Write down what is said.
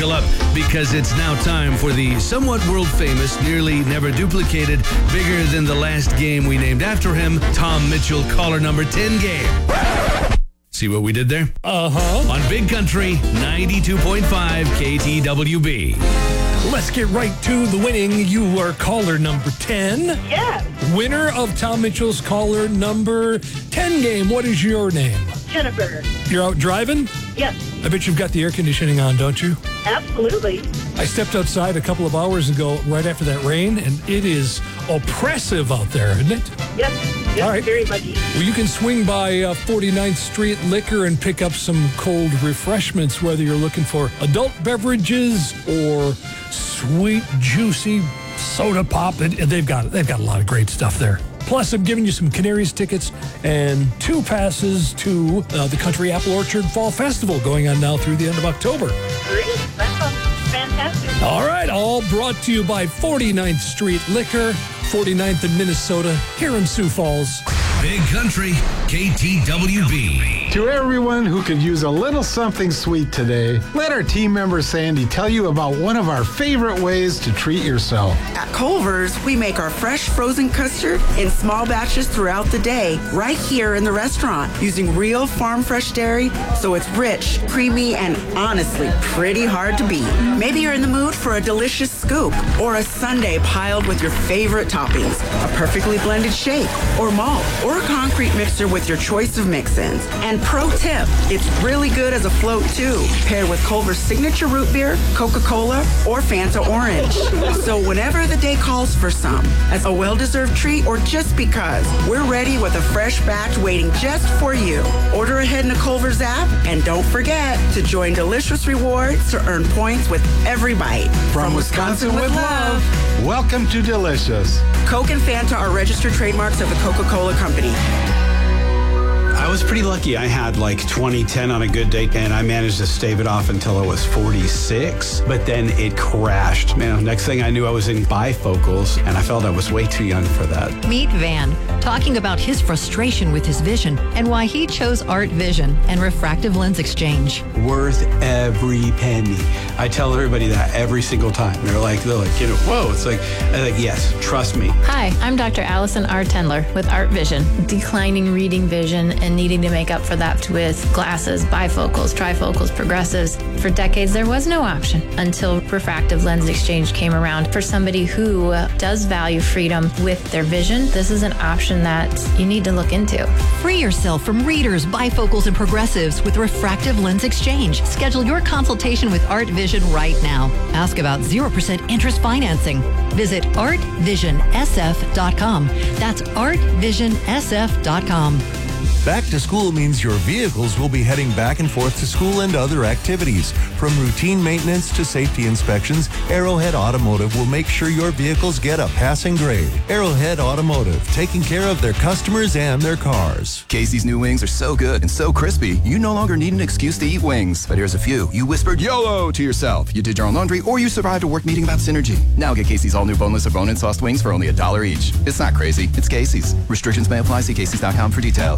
buckle up because it's now time for the somewhat world-famous, nearly never duplicated, bigger than the last game we named after him, Tom Mitchell caller number 10 game. See what we did there? Uh-huh. On Big Country, 92.5 KTWB. Let's get right to the winning. You are caller number 10. Yeah. Winner of Tom Mitchell's caller number 10 game. What is your name? Jennifer. You're out driving? Yes. I bet you've got the air conditioning on, don't you? Absolutely. I stepped outside a couple of hours ago right after that rain, and it is oppressive out there, isn't it? Yes. Yes. All right. Very muggy. Well, you can swing by 49th Street Liquor and pick up some cold refreshments, whether you're looking for adult beverages or sweet, juicy soda pop. They've got a lot of great stuff there. Plus, I'm giving you some Canaries tickets and 2 passes to the Country Apple Orchard Fall Festival going on now through the end of October. Great. That sounds fantastic. All right, all brought to you by 49th Street Liquor, 49th in Minnesota, here in Sioux Falls. Big Country, KTWB. To everyone who could use a little something sweet today, let our team member Sandy tell you about one of our favorite ways to treat yourself. At Culver's, we make our fresh frozen custard in small batches throughout the day, right here in the restaurant, using real farm fresh dairy, so it's rich, creamy, and honestly pretty hard to beat. Maybe you're in the mood for a delicious scoop or a sundae piled with your favorite toppings, a perfectly blended shake or malt or a concrete mixer with your choice of mix-ins. And pro tip, it's really good as a float too, paired with Culver's signature root beer, Coca-Cola, or Fanta Orange. So whenever the day calls for some, as a well-deserved treat or just because, we're ready with a fresh batch waiting just for you. Order ahead in the Culver's app, and don't forget to join Delicious Rewards to earn points with every bite. From Wisconsin with love, welcome to Delicious. Coke and Fanta are registered trademarks of the Coca-Cola Company. I was pretty lucky. I had like 2010 on a good day, and I managed to stave it off until I was 46, but then it crashed. Man, next thing I knew, I was in bifocals, and I felt I was way too young for that. Meet Van, talking about his frustration with his vision and why he chose Art Vision and refractive lens exchange. Worth every penny. I tell everybody that every single time. They're like, whoa. It's like, I'm like, yes, trust me. Hi, I'm Dr. Allison R. Tendler with Art Vision. Declining reading vision and needing to make up for that with glasses, bifocals, trifocals, progressives. For decades, there was no option until refractive lens exchange came around. For somebody who does value freedom with their vision, this is an option that you need to look into. Free yourself from readers, bifocals, and progressives with refractive lens exchange. Schedule your consultation with Art Vision right now. Ask about 0% interest financing. Visit artvision.sf.com. That's artvision.sf.com. Back to school means your vehicles will be heading back and forth to school and other activities. From routine maintenance to safety inspections, Arrowhead Automotive will make sure your vehicles get a passing grade. Arrowhead Automotive, taking care of their customers and their cars. Casey's new wings are so good and so crispy, you no longer need an excuse to eat wings. But here's a few. You whispered YOLO to yourself. You did your own laundry, or you survived a work meeting about synergy. Now get Casey's all new boneless or bone-in sauced wings for only $1 each. It's not crazy. It's Casey's. Restrictions may apply. See Casey's.com for details.